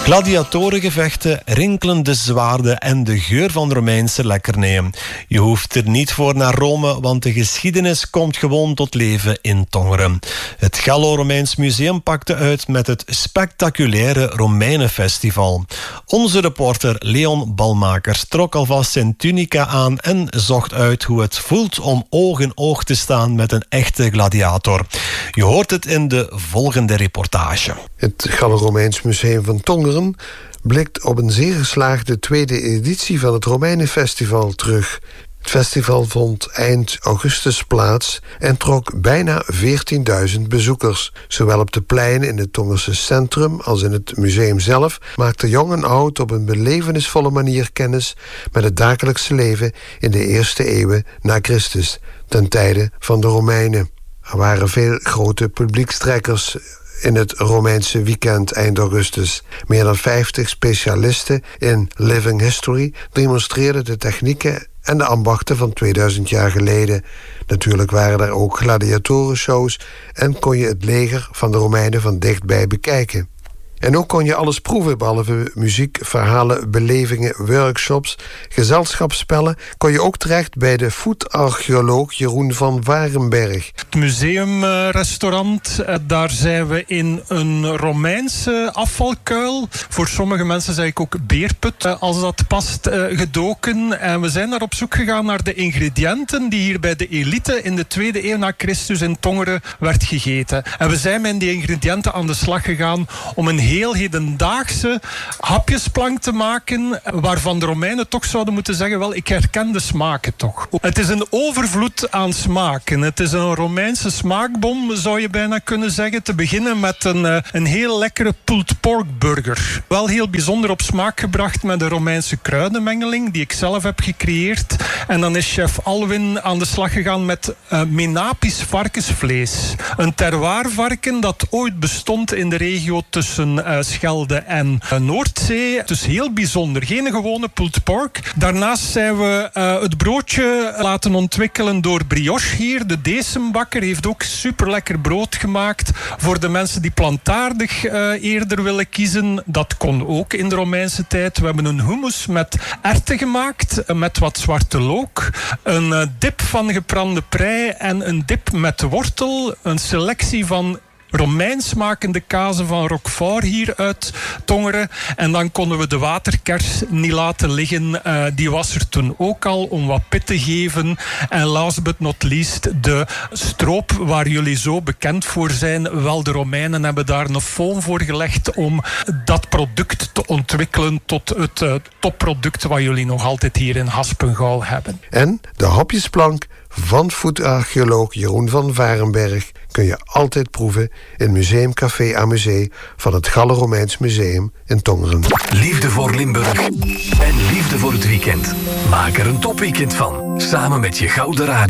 Gladiatorengevechten, rinkelende zwaarden en de geur van Romeinse lekkernijen. Je hoeft er niet voor naar Rome, want de geschiedenis komt gewoon tot leven in Tongeren. Het Gallo-Romeins Museum pakte uit met het spectaculaire Romeinenfestival. Onze reporter Leon Balmakers trok alvast zijn tunica aan en zocht uit hoe het voelt om oog in oog te staan met een echte gladiator. Je hoort het in de volgende reportage. Het Gallo-Romeins Museum van Tongeren blikt op een zeer geslaagde tweede editie van het Romeinenfestival terug. Het festival vond eind augustus plaats en trok bijna 14.000 bezoekers. Zowel op de pleinen in het Tongerse centrum als in het museum zelf maakte jong en oud op een belevenisvolle manier kennis met het dagelijkse leven in de eerste eeuwen na Christus, ten tijde van de Romeinen. Er waren veel grote publiekstrekkers in het Romeinse weekend eind augustus. Meer dan 50 specialisten in living history demonstreerden de technieken en de ambachten van 2000 jaar geleden. Natuurlijk waren er ook gladiatorenshows en kon je het leger van de Romeinen van dichtbij bekijken. En ook kon je alles proeven, behalve muziek, verhalen, belevingen, workshops, gezelschapsspellen, kon je ook terecht bij de food-archeoloog Jeroen van Warenberg. Het museumrestaurant, daar zijn we in een Romeinse afvalkuil. Voor sommige mensen zeg ik ook beerput, als dat past, gedoken. En we zijn daar op zoek gegaan naar de ingrediënten die hier bij de elite in de 2e eeuw na Christus in Tongeren werd gegeten. En we zijn met die ingrediënten aan de slag gegaan om een heel hedendaagse hapjesplank te maken, waarvan de Romeinen toch zouden moeten zeggen, wel, ik herken de smaken toch. Het is een overvloed aan smaken. Het is een Romeinse smaakbom, zou je bijna kunnen zeggen. Te beginnen met een heel lekkere pulled pork burger. Wel heel bijzonder op smaak gebracht met een Romeinse kruidenmengeling, die ik zelf heb gecreëerd. En dan is chef Alwin aan de slag gegaan met Menapisch varkensvlees. Een terroirvarken dat ooit bestond in de regio tussen Schelde en Noordzee. Dus heel bijzonder. Geen gewone pulled pork. Daarnaast zijn we het broodje laten ontwikkelen door Brioche hier. De Decembakker heeft ook super lekker brood gemaakt voor de mensen die plantaardig eerder willen kiezen. Dat kon ook in de Romeinse tijd. We hebben een hummus met erwten gemaakt, met wat zwarte look. Een dip van gebrande prei en een dip met wortel. Een selectie van Romeins smakende kazen van Roquefort hier uit Tongeren. En dan konden we de waterkers niet laten liggen. Die was er toen ook al om wat pit te geven. En last but not least de stroop waar jullie zo bekend voor zijn. Wel, de Romeinen hebben daar een foam voor gelegd om dat product te ontwikkelen tot het topproduct wat jullie nog altijd hier in Haspengouw hebben. En de hapjesplank van food-archeoloog Jeroen van Varenberg kun je altijd proeven in Museum Café Amusee van het Gallo-Romeins Museum in Tongeren. Liefde voor Limburg en liefde voor het weekend. Maak er een topweekend van, samen met je Gouden Radio.